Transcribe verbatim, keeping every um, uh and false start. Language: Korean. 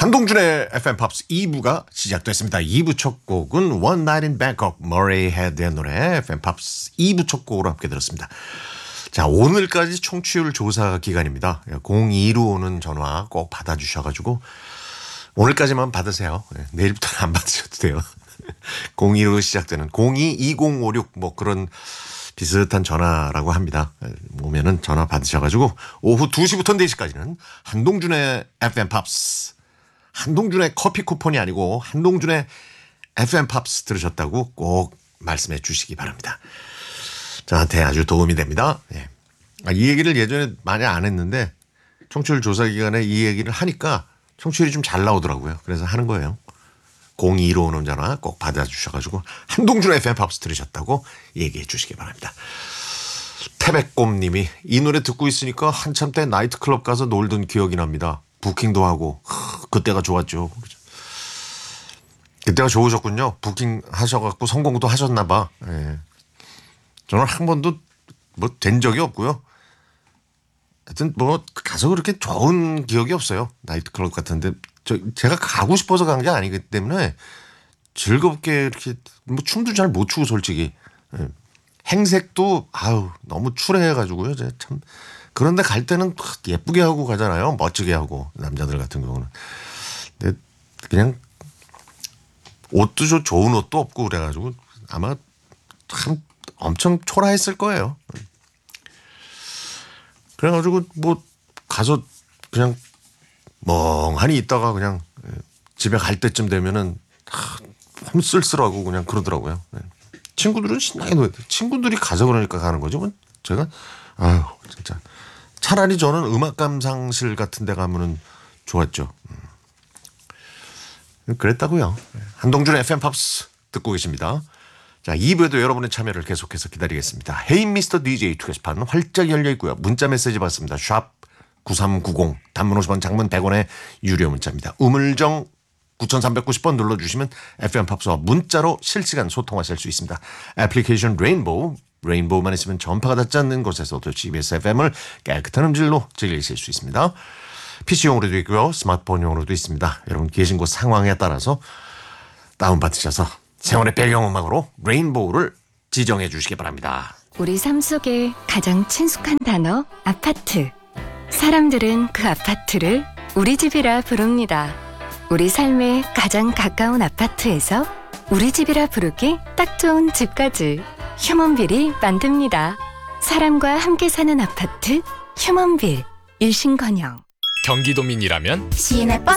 한동준의 에프엠 팝스 이 부가 시작됐습니다. 이 부 첫 곡은 One Night in Bangkok, 머레이 헤드의 노래 에프엠 팝스 이 부 첫 곡으로 함께 들었습니다. 자, 오늘까지 청취율 조사 기간입니다. 공이로 오는 전화 꼭 받아주셔가지고 오늘까지만 받으세요. 내일부터는 안 받으셔도 돼요. 공이로 시작되는 공이 이공오육 뭐 그런 비슷한 전화라고 합니다. 오면은 전화 받으셔가지고 오후 두 시부터 네 시까지는 한동준의 에프엠 팝스, 한동준의 커피 쿠폰이 아니고 한동준의 에프엠 팝스 들으셨다고 꼭 말씀해 주시기 바랍니다. 저한테 아주 도움이 됩니다. 예. 이 얘기를 예전에 많이 안 했는데 청취율 조사 기간에 이 얘기를 하니까 청취율이 좀 잘 나오더라고요. 그래서 하는 거예요. 공이로 오는 전화 꼭 받아주셔가지고 한동준 에프엠 팝스 들으셨다고 얘기해 주시기 바랍니다. 태백곰님이 이 노래 듣고 있으니까 한참 때 나이트클럽 가서 놀던 기억이 납니다. 부킹도 하고 그때가 좋았죠. 그때가 좋으셨군요. 부킹 하셔갖고 성공도 하셨나 봐. 예. 저는 한 번도 뭐 된 적이 없고요. 하여튼 뭐 가서 그렇게 좋은 기억이 없어요. 나이트클럽 같은데 저 제가 가고 싶어서 간 게 아니기 때문에 즐겁게 이렇게 뭐 춤도 잘 못 추고 솔직히 예. 행색도 아유 너무 추레해가지고요. 제가 참 그런데 갈 때는 예쁘게 하고 가잖아요. 멋지게 하고 남자들 같은 경우는. 근데 그냥 옷도 좀 좋은 옷도 없고 그래가지고 아마 참 엄청 초라했을 거예요. 그래가지고 뭐 가서 그냥 멍하니 있다가 그냥 집에 갈 때쯤 되면은 참 쓸쓸하고 그냥 그러더라고요. 친구들은 신나게 놀 친구들이 가서 그러니까 가는 거죠. 뭐 제가 아유 진짜 차라리 저는 음악 감상실 같은 데 가면은 좋았죠. 그랬다고요. 한동준의 에프엠 팝스 듣고 계십니다. 자, 이 부에도 여러분의 참여를 계속해서 기다리겠습니다. 헤이 미스터 디제이 투게시판 활짝 열려 있고요. 문자 메시지 받습니다. 샵 구삼구공 단문 오십 원 장문 백 원의 유료 문자입니다. 우물정 구삼구공 번 눌러주시면 에프엠 팝스와 문자로 실시간 소통하실 수 있습니다. 애플리케이션 레인보우 레인보우만 있으면 전파가 닿지 않는 곳에서도 지비에스 에프엠을 깨끗한 음질로 즐기실 수 있습니다. 피씨용으로도 있고요. 스마트폰용으로도 있습니다. 여러분 계신 곳 상황에 따라서 다운받으셔서 세원의 배경음악으로 레인보우를 지정해 주시기 바랍니다. 우리 삶 속에 가장 친숙한 단어 아파트. 사람들은 그 아파트를 우리 집이라 부릅니다. 우리 삶에 가장 가까운 아파트에서 우리 집이라 부르기 딱 좋은 집까지 휴먼빌이 만듭니다. 사람과 함께 사는 아파트 휴먼빌. 일신건영. 경기도민이라면 시내 버스